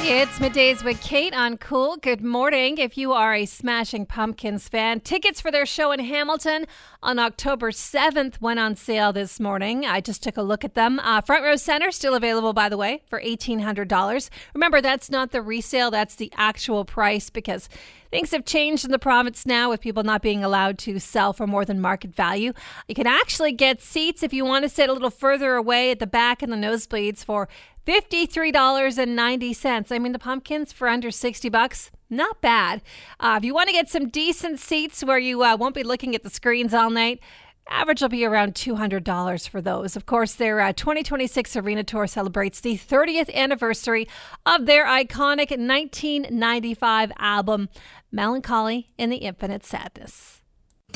It's Middays with Kate on Cool. Good morning. If you are a Smashing Pumpkins fan, tickets for their show in Hamilton on October 7th went on sale this morning. I just took a look at them. Front row center still available, by the way, for $1,800. Remember, that's not the resale. That's the actual price because things have changed in the province now with people not being allowed to sell for more than market value. You can actually get seats if you want to sit a little further away at the back in the nosebleeds for $53.90. I mean, the Pumpkins for under $60. Not bad. If you want to get some decent seats where you won't be looking at the screens all night, average will be around $200 for those. Of course, their 2026 Arena Tour celebrates the 30th anniversary of their iconic 1995 album, Melancholy in the Infinite Sadness.